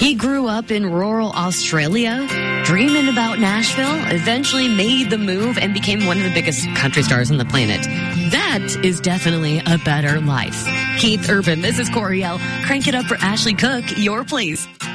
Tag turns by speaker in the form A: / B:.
A: He grew up in rural Australia, dreaming about Nashville, eventually made the move and became one of the biggest country stars on the planet. That is definitely a better life. Keith Urban, this is Coriel. Crank it up for Ashley Cook, your place.